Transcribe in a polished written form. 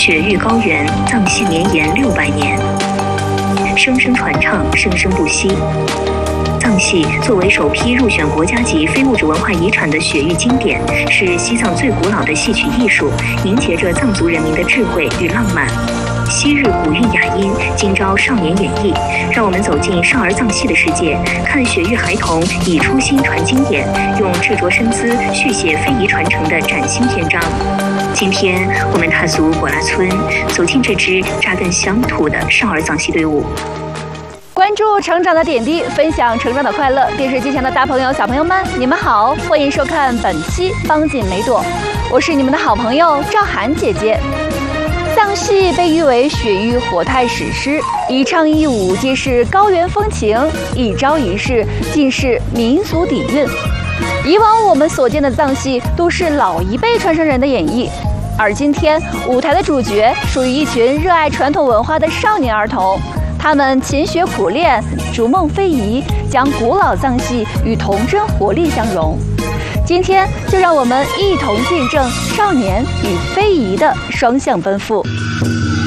雪域高原，藏戏绵延600年，声声传唱，生生不息。藏戏作为首批入选国家级非物质文化遗产的雪域经典，是西藏最古老的戏曲艺术，凝结着藏族人民的智慧与浪漫。昔日古韵雅音，今朝少年演绎，让我们走进少儿藏戏的世界，看雪域孩童以初心传经典，用执着身姿续写非遗传承的崭新篇章。今天我们踏足果拉村，走进这支扎根乡土的少儿藏戏队伍。 关注成长的点滴，分享成长的快乐。电视机前的大朋友、小朋友们，你们好，欢迎收看本期《邦锦梅朵》，我是你们的好朋友赵涵姐姐。藏戏被誉为雪域活态史诗，一唱一舞皆是高原风情，一招一式尽是民俗底蕴。以往我们所见的藏戏都是老一辈传承人的演绎，而今天舞台的主角属于一群热爱传统文化的少年儿童。他们勤学苦练，逐梦非遗，将古老藏戏与童真活力相融。今天就让我们一同见证少年与非遗的双向奔赴。